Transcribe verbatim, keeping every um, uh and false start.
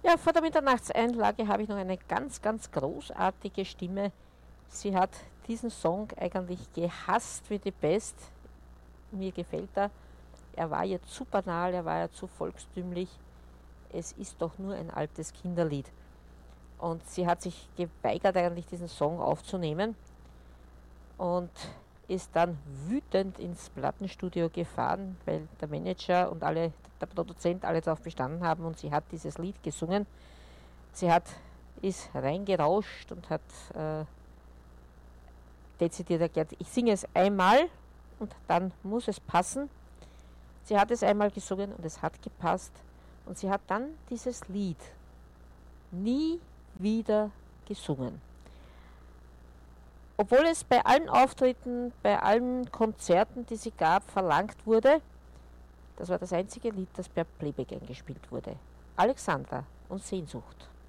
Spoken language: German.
Ja, vor der Mitternachtseinlage habe ich noch eine ganz, ganz großartige Stimme. Sie hat diesen Song eigentlich gehasst wie die Pest. Mir gefällt er. Er war ihr zu banal, er war ihr zu volkstümlich. Es ist doch nur ein altes Kinderlied. Und sie hat sich geweigert, eigentlich diesen Song aufzunehmen und ist dann wütend ins Plattenstudio gefahren, weil der Manager und alle, der Produzent alle darauf bestanden haben und sie hat dieses Lied gesungen. Sie hat, ist reingerauscht und hat äh, dezidiert erklärt, ich singe es einmal und dann muss es passen. Sie hat es einmal gesungen und es hat gepasst und sie hat dann dieses Lied nie wieder gesungen. Obwohl es bei allen Auftritten, bei allen Konzerten, die sie gab, verlangt wurde, das war das einzige Lied, das per Playback eingespielt wurde. Alexandra und Sehnsucht.